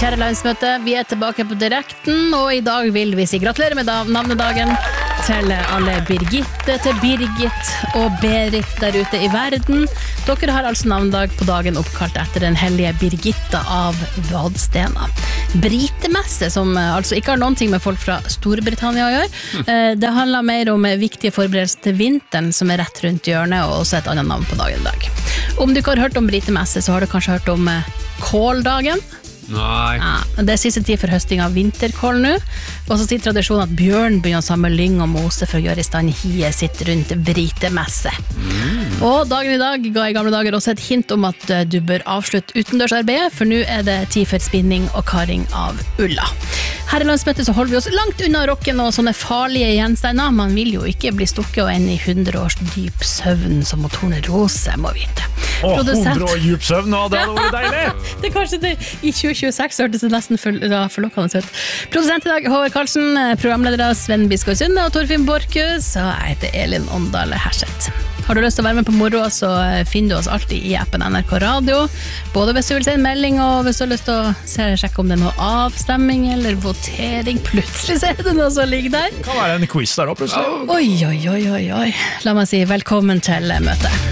kjære landsmøte, vi tilbake på direkten, og I dag vil vi si gratulerer med navnedagen til alle Birgitte, til Birgit og Berit der ute I verden. Dere har altså navnedag på dagen oppkalt etter den hellige Birgitta av Vadstena. Britemesse, som altså ikke har noen ting med folk fra Storbritannia å gjøre, det handler mer om viktige forberedelser til vinteren som rett rundt hjørnet, og også et annet navn på dagen I dag. Om du ikke har hørt om Britemesse, så har du kanskje hørt om kåldagen. Nei. Ja, det siste tid for høsting av vinterkål nå, og så sier tradisjonen at bjørn begynner å samle lyng og mose for å gjøre I stand hiet sitt rundt Britemesse. Og dagen I dag ga I gamle dager også et hint om at du bør avslutte utendørsarbeidet, for nå det tid for spinning og karing av ulla. Her I landsmøtet så holder vi oss langt unna rocken og sånne farlige gjenstander. Man vil jo ikke bli stukket og ende I 100 års dyp søvn som Tone Rose må vite. 100 år dyp søvn, det hadde vært deilig! Det kanskje det I 2026 hørtes det nesten forlokkende ut. Produsent I dag Håvard Karlsen, programledere Sven Biskår Sunde og Torfinn Borchhus, og jeg heter Elin Åndale Herseth. Har du lyst til å være med på moro, så finner du oss alltid I appen NRK Radio, både hvis du vil se en melding, og hvis du har lyst til å sjekke om det noe avstemming eller votering. Plutselig så det noe som ligger der. Det kan være en quiz der også, plutselig. Oi. La meg si velkommen til møtet.